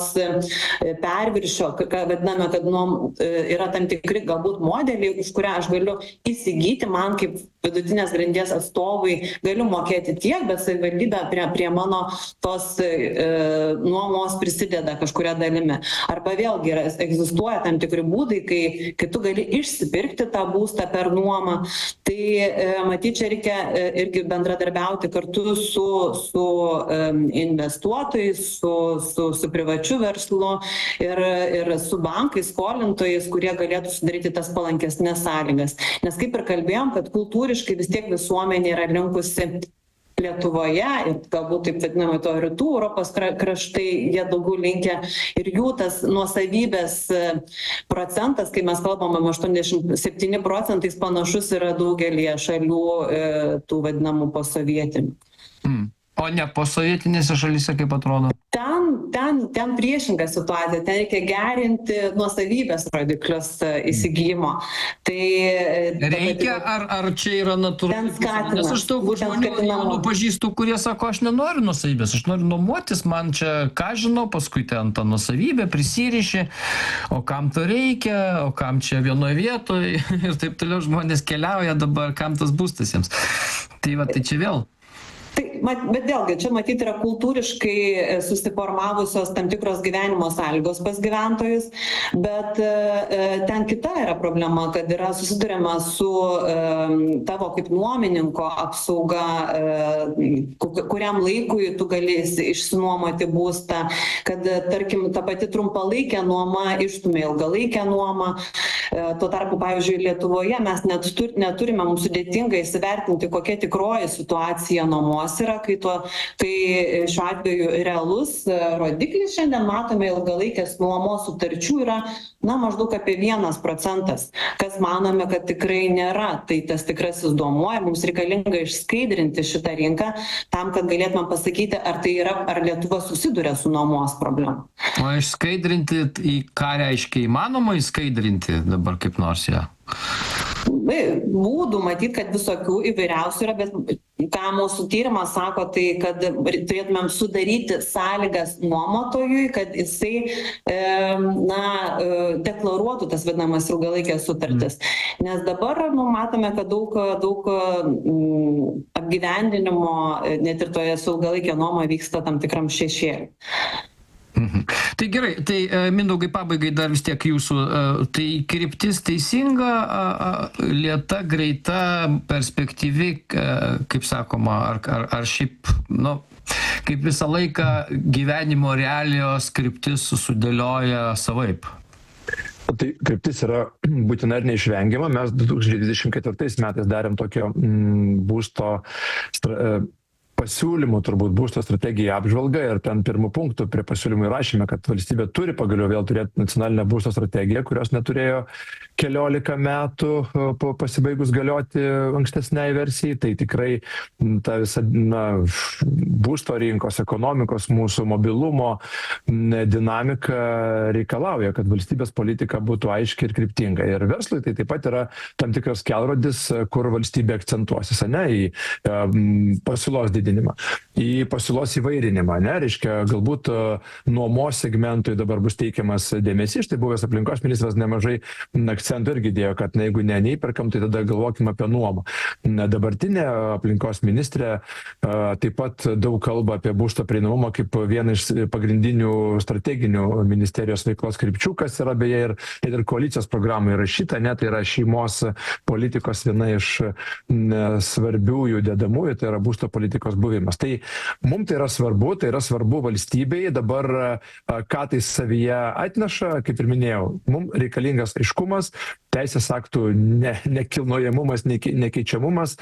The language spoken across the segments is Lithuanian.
perviršio, ką vadiname, kad yra tam tikri galbūt modeliai, už kurią aš galiu įsigyti, man kaip vidutinės grandies atstovui galiu mokėti tiek, bet savivaldybė prie mano tos nuomos prisideda kažkuria dalimi. Arba vėlgi egzistuoja tam tikri būdai, kai tu gali išsipirkti tą būstą per nuomą. Tai matyt, čia reikia irgi bendradarbiauti kartu su investuotojais, su privačiu verslu ir su bankais, skolintojais, kurie galėtų sudaryti tas palankesnės sąlygas. Nes kaip ir kalbėjom, kad kultūriškai vis tiek visuomenė yra linkusi Lietuvoje ir galbūt taip vadinama to rytų Europos kraštai, jie daugiau linkę ir jų tas nuosavybės procentas, kai mes kalbame 87 procentais, panašus yra daugelį šalių tų vadinamų posovietinių. O ne posovietinėse šalyse kaip atrodo? Ten priešinga situacija, ten reikia gerinti nuosavybės rodiklius įsigijimo. Tai reikia, ar čia yra natūralu? Nes aš daug žmonių pažįstu, kurie sako, aš nenoriu nuosavybės, aš noriu nuomotis, man čia, ką žinau, paskui ten tą nuosavybę prisiriši, o kam to reikia, o kam čia vienoje vietoje ir taip toliau žmonės keliauja dabar, kam tas būstas jiems. Tai va, tai čia vėl. Bet vėlgi, čia matyti yra kultūriškai susiformavusios tam tikros gyvenimo sąlygos pas gyventojus, bet ten kita yra problema, kad yra susiduriama su tavo kaip nuomininko apsauga, kuriam laikui tu galėsi išsinuomoti būstą, kad, tarkim, ta pati trumpalaikė nuoma išstumia ilgalaikę nuomą. Tuo tarpu, pavyzdžiui, Lietuvoje mes neturime, mums sudėtinga įsivertinti, kokia tikroji situacija nuomos yra, kai šiuo atveju realus rodiklis šiandien matome ilgalaikės nuomos sutarčių yra maždaug apie 1%, kas manome, kad tikrai nėra. Tai tas tikrasis duomuo ir mums reikalinga išskaidrinti šitą rinką tam, kad galėtume pasakyti, ar Lietuva susiduria su nuomos problema. O išskaidrinti, į ką reiškia įmanoma išskaidrinti dabar kaip nors ją? Būdų matyti, kad visokių įvairiausių yra, bet ką mūsų tyrimas sako, tai kad turėtumėm sudaryti sąlygas nuomotojui, kad jisai deklaruotų tas vadinamas ilgalaikės sutartis. Nes dabar matome, kad daug apgyvendinimo net ir toje su ilgalaikė nuoma vyksta tam tikram šešėliui. Tai gerai, tai Mindaugai pabaigai dar vis tiek jūsų, tai kryptis teisinga, lėta, greita, perspektyvi, kaip sakoma, ar šiaip, kaip visą laiką gyvenimo realijos kryptis sudėlioja savaip? Tai kryptis yra būtina ir neišvengiama. Mes 2024 metais darėm tokio būsto pasiūlymų, turbūt būsto strategijai apžvalgą ir ten pirmų punktų prie pasiūlymų įrašėme, kad valstybė turi pagaliau vėl turėti nacionalinę būsto strategiją, kurios neturėjo keliolika metų pasibaigus galioti ankstesniai versijai. Tai tikrai ta visa būsto rinkos, ekonomikos, mūsų mobilumo dinamika reikalauja, kad valstybės politika būtų aiški ir kryptinga. Ir verslui tai taip pat yra tam tikras kelrodis, kur valstybė akcentuosis, į pasiūlos didinimą, į pasiūlos įvairinimą, reiškia, galbūt nuomos segmentui dabar bus teikiamas dėmesys. Štai buvęs aplinkos ministras nemažai akcentų irgi dėjo, kad jeigu neįperkam, tai tada galvokime apie nuomą. Dabartinė aplinkos ministrė taip pat daug kalba apie būsto prieinamumą kaip vieną iš pagrindinių strateginių ministerijos veiklos krypčių, kas yra beje ir koalicijos programai įrašyta, tai yra šeimos politikos viena iš svarbiųjų dedamųjų, tai yra būsto politikos buvimas. Tai mums tai yra svarbu valstybei. Dabar ką tai savyje atneša, kaip ir minėjau, mums reikalingas aiškumas, teisės aktų nekilnojamumas, nekeičiamumas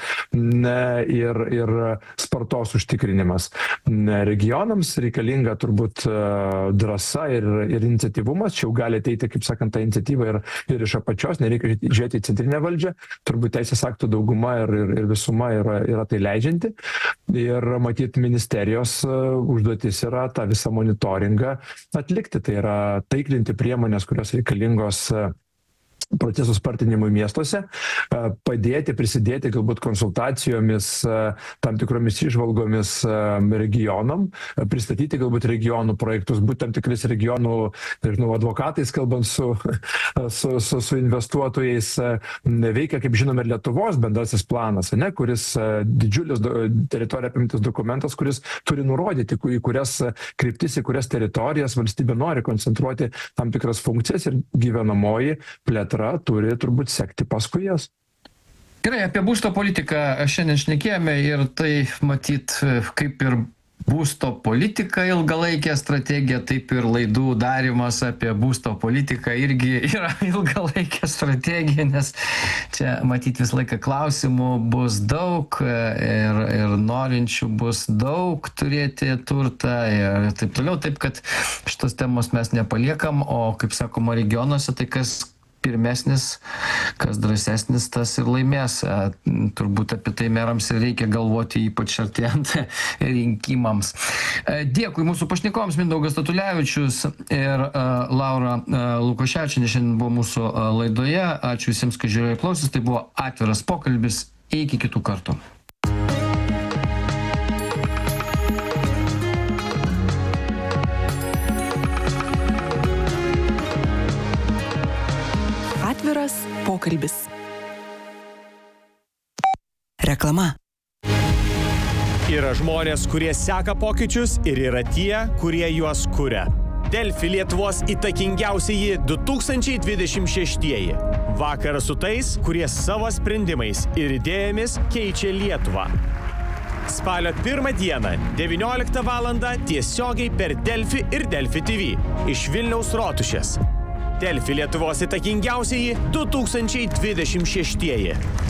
ir spartos užtikrinimas. Regionams reikalinga turbūt drąsa ir iniciatyvumas. Čia jau gali ateiti, kaip sakant, ta iniciatyva ir iš apačios, nereikia žiūrėti į centrinę valdžią. Turbūt teisės aktų dauguma ir visuma yra tai leidžianti. Ir matyti ministerijos užduotis yra tą visą monitoringą atlikti. Tai yra taiklinti priemonės, kurios reikalingos procesų spartinimui miestuose, padėti, prisidėti galbūt konsultacijomis, tam tikromis įžvalgomis regionam, pristatyti galbūt regionų projektus, būti tam tikrais regionų, nežinau, advokatais, kalbant su investuotojais. Veikia, kaip žinome, ir Lietuvos bendrasis planas, ne, kuris didžiulis teritoriją apimantis dokumentas, kuris turi nurodyti, į kurias kryptis, į kurias teritorijas valstybė nori koncentruoti tam tikras funkcijas ir gyvenamoji plėtra turi turbūt sekti paskui jas. Gerai, apie būsto politiką šiandien šnekėjome ir tai matyt kaip ir būsto politika ilgalaikė strategija, taip ir laidų darymas apie būsto politiką irgi yra ilgalaikė strategija, nes čia matyt visą laiką klausimų bus daug ir norinčių bus daug turėti turtą ir taip toliau, taip kad šitos temos mes nepaliekam, o kaip sakoma regionuose, tai kas pirmesnis, kas drąsesnis, tas ir laimės. Turbūt apie tai merams ir reikia galvoti, ypač artėjant rinkimams. Dėkui mūsų pašnekovams, Mindaugas Statulevičius ir Laura Lukoševičienė šiandien buvo mūsų laidoje. Ačiū visiems, kad žiūrėjo ir klausėsi. Tai buvo atviras pokalbis. Iki kitų kartų. Atviras pokalbis. Reklama. Yra žmonės, kurie seka pokyčius ir yra tie, kurie juos kuria. Delfi Lietuvos įtakingiausieji 2026. Vakaras su tais, kurie savo sprendimais ir idėjomis keičia Lietuvą. Spalio 1 dieną, 19 val. Tiesiogiai per Delfi ir Delfi TV iš Vilniaus Rotušės. Delfi Lietuvos įtakingiausieji 2026.